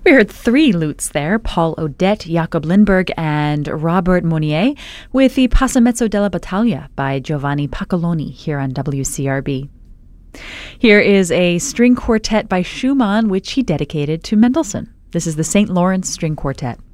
We heard three lutes there, Paul Odette, Jakob Lindberg, and Robert Monnier, with the Passamezzo della Battaglia by Giovanni Paccoloni here on WCRB. Here is a string quartet by Schumann, which he dedicated to Mendelssohn. This is the St. Lawrence String Quartet.